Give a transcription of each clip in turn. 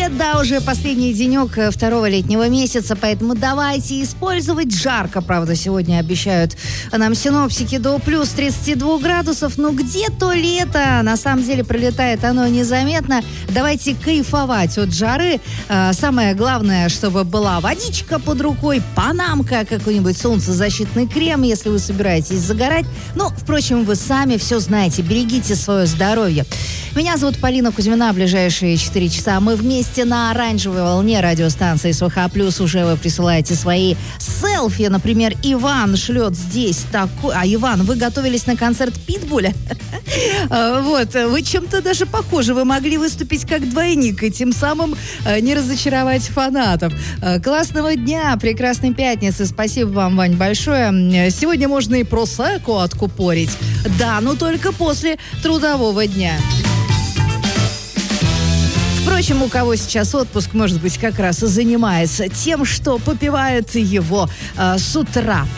Да, уже последний денек второго летнего месяца, поэтому давайте использовать. Жарко, правда, сегодня обещают нам синоптики до плюс 32 градусов. Но где то лето? На самом деле пролетает оно незаметно. Давайте кайфовать от жары. Самое главное, чтобы была водичка под рукой, панамка, какой-нибудь солнцезащитный крем, если вы собираетесь загорать. Ну, впрочем, вы сами все знаете. Берегите свое здоровье. Меня зовут Полина Кузьмина. Ближайшие 4 часа мы вместе на оранжевой волне радиостанции СВХ+. Уже вы присылаете свои селфи. Например, Иван шлет здесь такой... А, Иван, вы готовились на концерт Питбуля? Вот, вы чем-то даже похожи. Вы могли выступить как двойник и тем самым не разочаровать фанатов. Классного дня, прекрасной пятницы. Спасибо вам, Вань, большое. Сегодня можно и просекко откупорить. Да, но только после трудового дня. Впрочем, у кого сейчас отпуск, может быть, как раз и занимается тем, что попивает его с утра.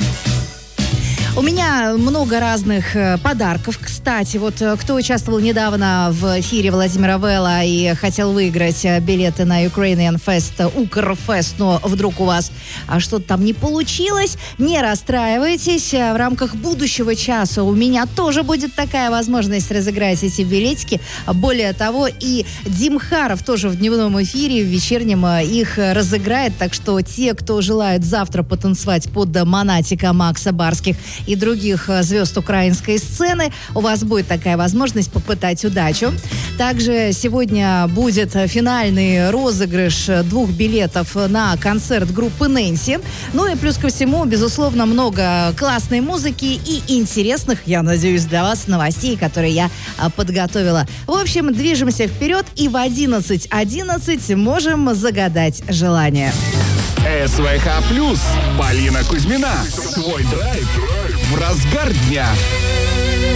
У меня много разных подарков, кстати. Вот кто участвовал недавно в эфире Владимира Вэлла и хотел выиграть билеты на Ukrainian Fest, Укрфест, но вдруг у вас что-то там не получилось, не расстраивайтесь. В рамках будущего часа у меня тоже будет такая возможность разыграть эти билетики. Более того, и Дим Харов тоже в дневном эфире, в вечернем их разыграет. Так что те, кто желает завтра потанцевать под Монатика Макса Барских и других звезд украинской сцены, у вас будет такая возможность попытать удачу. Также сегодня будет финальный розыгрыш 2 билетов на концерт группы Нэнси. Ну и плюс ко всему, безусловно, много классной музыки и интересных, я надеюсь, для вас новостей, которые я подготовила. В общем, движемся вперед и в 11:11 можем загадать желание. СВХ+, Полина Кузьмина. Твой драйв в разгар дня.